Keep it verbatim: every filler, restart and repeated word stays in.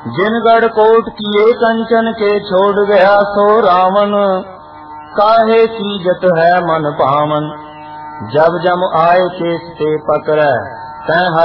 जिन गढ़ कोट किए कंचन के छोड़ गया सो रावण, काहे कीजत है मन पावन। जब जम आए केस ते पकड़ै, तै